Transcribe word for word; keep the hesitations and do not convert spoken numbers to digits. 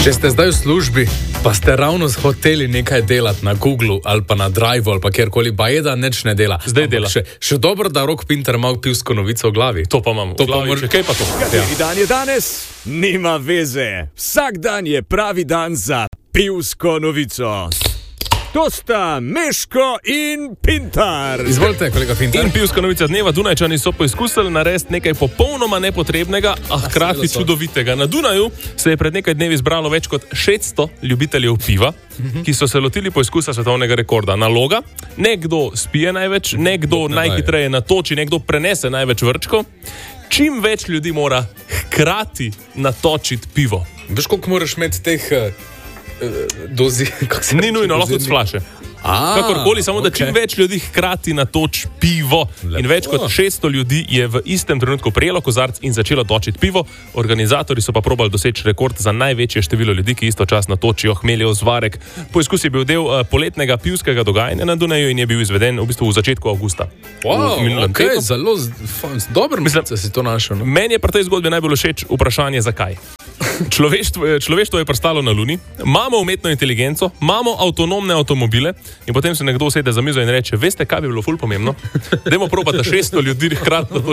Če ste zdaj v službi, pa ste ravno hoteli nekaj delati na Googlu ali pa na Driveu ali pa kjerkoli, pa je da nič ne dela. Zdaj dela. Še, še dobro, da Rok Pinter ima pivsko novico v glavi. To pa imam v glavi. Če kaj pa to? Kateri dan je danes? Nima veze. Vsak dan je pravi dan za pivsko novico. To sta Meško in Pintar. Izvolite, kolega Pintar. In pivska novica dneva. Dunajčani so poizkusili narediti nekaj popolnoma nepotrebnega, a hkrati čudovitega. Na Dunaju se je pred nekaj dnevi zbralo več kot šeststo ljubiteljev piva, ki so se lotili poizkusa svetovnega rekorda. Naloga: nekdo spije največ, nekdo najhitreje natoči, nekdo prenese največ vrčkov. Čim več ljudi mora hkrati natočiti pivo. Veš, koliko moraš imeti teh dozi? Ni nujno, lahko od flaše. Kakorkoli, samo da čim okay. več ljudi hkrati natoči pivo. Lepo. In več kot šeststo ljudi je v istem trenutku prejelo kozarc in začelo točiti pivo. Organizatorji so pa probali doseči rekord za največje število ljudi, ki istočasno točijo hmeljev zvarek. Poizkus je bil del uh, poletnega pivskega dogajanja na Dunaju in je bil izveden v bistvu v začetku avgusta. Wow, ok, zelo dobro mislim, da si to našel. No? Meni je pri tej zgodbi najbolj všeč vprašanje, zakaj. Človeštvo, človeštvo je pristalo na Luni, imamo umetno inteligenco, imamo avtonomne avtomobile in potem se nekdo usede za mizo in reče: veste, kaj bi bilo ful pomembno? Dajmo probati, da šeststo ljudi hkrati